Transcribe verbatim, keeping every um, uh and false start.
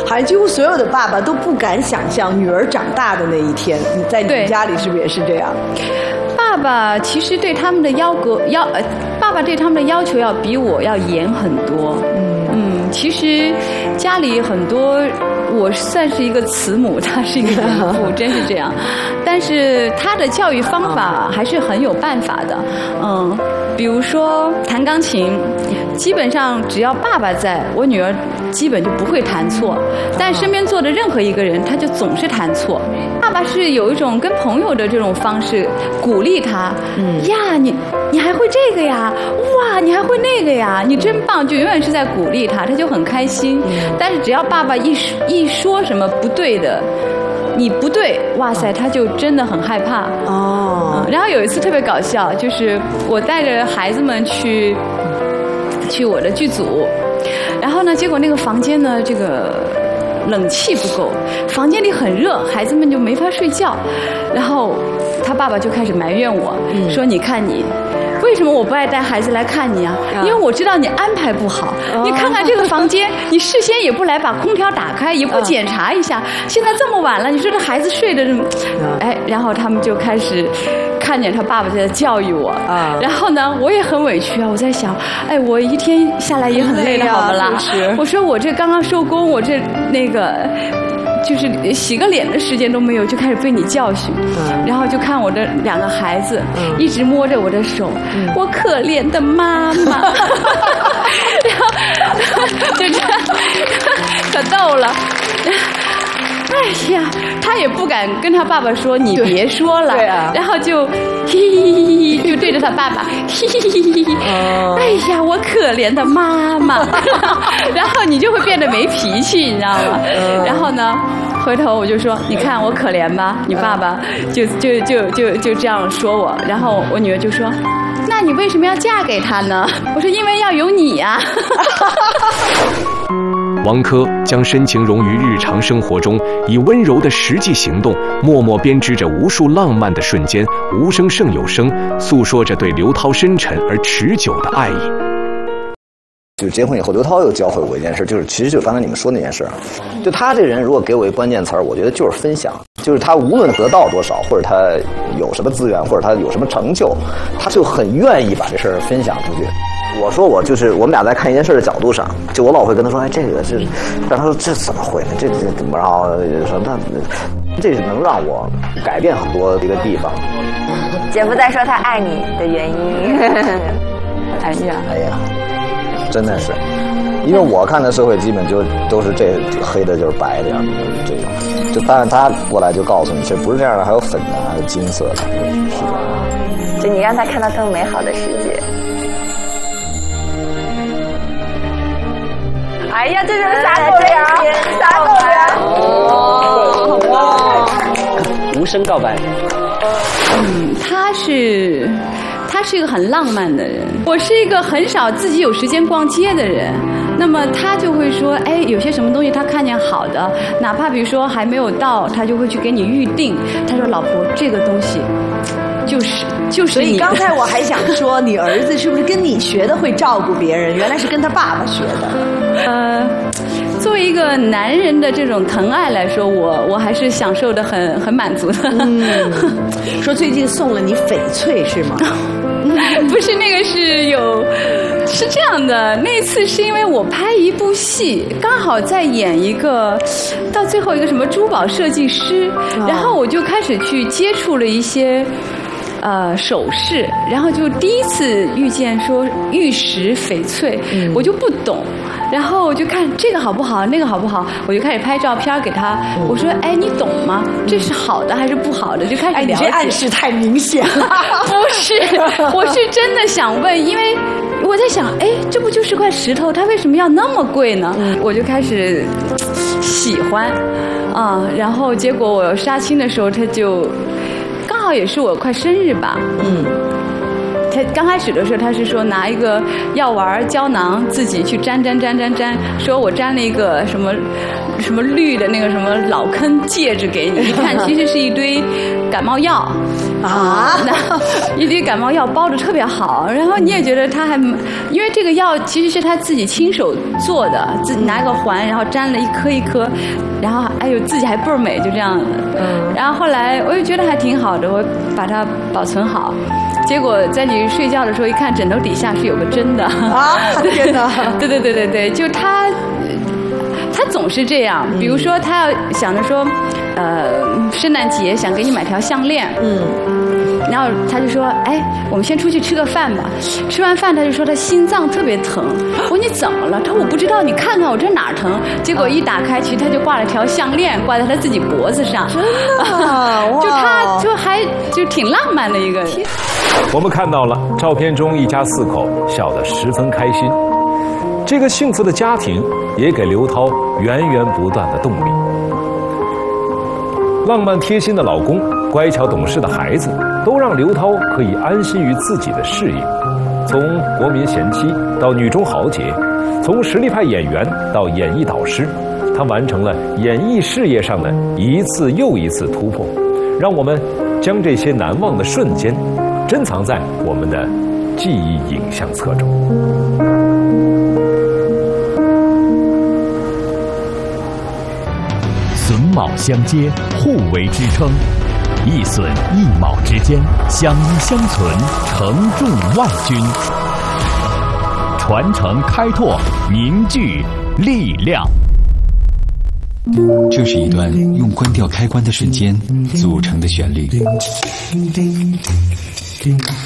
好像几乎所有的爸爸都不敢想象女儿长大的那一天。你在你们家里是不是也是这样？ 爸爸其实对他们的要求要呃，爸爸对他们的要求要比我要严很多。嗯嗯，其实家里很多，我算是一个慈母，他是一个严父，真是这样。但是他的教育方法还是很有办法的。嗯，比如说弹钢琴，基本上只要爸爸在，我女儿基本就不会弹错。但身边坐的任何一个人，他就总是弹错。爸爸是有一种跟朋友的这种方式鼓励他，嗯呀，你你还会这个呀，哇，你还会那个呀，你真棒，就永远是在鼓励他，他就很开心。但是只要爸爸一一说什么不对的，你不对，哇塞，他就真的很害怕。哦、嗯，然后有一次特别搞笑，就是我带着孩子们去去我的剧组，然后呢，结果那个房间呢，这个冷气不够，房间里很热，孩子们就没法睡觉。然后他爸爸就开始埋怨我，嗯、说你看你。为什么我不爱带孩子来看你啊？因为我知道你安排不好。你看看这个房间，你事先也不来把空调打开，也不检查一下。现在这么晚了，你说这孩子睡的这么……哎，然后他们就开始看见他爸爸在教育我。然后呢，我也很委屈啊。我在想，哎，我一天下来也很累的，好不啦？我说我这刚刚收工，我这那个。就是洗个脸的时间都没有，就开始被你教训，嗯、然后就看我的两个孩子、嗯、一直摸着我的手，嗯、我可怜的妈妈，然后就这样，可逗了。哎呀，他也不敢跟他爸爸说你别说了，对啊、然后就嘿嘿嘿嘿，就对着他爸爸嘿嘿嘿嘿，哎呀，我可怜的妈妈，然后你就会变得没脾气，你知道吗？然后呢，回头我就说，你看我可怜吧，你爸爸就就就就就这样说我，然后我女儿就说，那你为什么要嫁给他呢？我说因为要有你呀、啊。 王珂将深情融于日常生活中，以温柔的实际行动，默默编织着无数浪漫的瞬间，无声胜有声，诉说着对刘涛深沉而持久的爱意。 就结婚以后，刘涛又教会我一件事，就是其实就刚才你们说那件事，就他这人如果给我一关键词儿，我觉得就是分享，就是他无论得到多少，或者他有什么资源，或者他有什么成就，他就很愿意把这事儿分享出去。我说我就是我们俩在看一件事的角度上，就我老会跟他说，哎，这个是，让他说这怎么会呢？这这怎么？然后说那这是能让我改变很多的一个地方。 姐夫在说他爱你的原因。 哎呀， 哎呀，真的是，因为我看的社会基本就都是这黑的就是白的样子，这种。就但是他过来就告诉你，其实不是这样的，还有粉的，还有金色的，是的。 就你让他看到更美好的世界。哎呀，这就是撒狗粮，撒狗粮！ 哦，哇！无声告白。 嗯，他是，他是一个很浪漫的人。我是一个很少自己有时间逛街的人。那么他就会说，哎，有些什么东西他看见好的，哪怕比如说还没有到，他就会去给你预定。他说：“老婆，这个东西。”就是就是你， 所以刚才我还想说，你儿子是不是跟你学的会照顾别人？原来是跟他爸爸学的。 呃，作为一个男人的这种疼爱来说，我我还是享受的很很满足的。 嗯，说最近送了你翡翠是吗？ 不是，那个是有，是这样的。那次是因为我拍一部戏，刚好在演一个，到最后一个什么珠宝设计师，然后我就开始去接触了一些。呃，首饰，然后就第一次遇见说玉石翡翠，嗯、我就不懂，然后我就看这个好不好，那个好不好，我就开始拍照片给他。嗯、我说，哎，你懂吗？这是好的还是不好的？就开始了解。 哎，你这暗示太明显了。 不是，我是真的想问，因为我在想，哎，这不就是块石头，它为什么要那么贵呢？嗯、我就开始喜欢，啊、嗯，然后结果我杀青的时候，他就。刚好也是我快生日吧，嗯，他刚开始的时候他是说拿一个药丸胶囊自己去粘粘粘粘粘，说我粘了一个什么什么绿的那个什么老坑戒指给你，一看其实是一堆感冒药， 啊， 然后一堆感冒药包的特别好，然后你也觉得他还，因为这个药其实是他自己亲手做的，自己拿个环，然后粘了一颗一颗，然后哎呦自己还倍儿美，就这样。嗯。然后后来我又觉得还挺好的，我把它保存好。结果在你睡觉的时候一看，枕头底下是有个针的。 啊！天哪！ 对对对对对，就他。他总是这样，比如说他要想着说，呃，圣诞节想给你买条项链，嗯，然后他就说，哎，我们先出去吃个饭吧。吃完饭他就说他心脏特别疼，我说你怎么了？他说我不知道，你看看我这哪儿疼？结果一打开，其实他就挂了条项链，挂在他自己脖子上， 真的，哇！ 就他就还就挺浪漫的一个人。 我们看到了照片中一家四口笑得十分开心。这个幸福的家庭也给刘涛源源不断的动力。浪漫贴心的老公，乖巧懂事的孩子，都让刘涛可以安心于自己的事业。从国民贤妻到女中豪杰，从实力派演员到演艺导师，她完成了演艺事业上的一次又一次突破，让我们将这些难忘的瞬间珍藏在我们的记忆影像册中。 榫卯相接，互为支撑，一榫一卯之间相依相存，承重万钧，传承开拓，凝聚力量。 这是一段用关掉开关的瞬间组成的旋律。